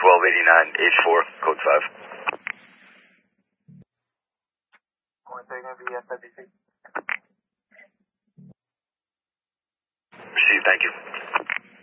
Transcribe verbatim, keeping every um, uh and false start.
twelve eighty-nine, H four, code five. Received, thank you.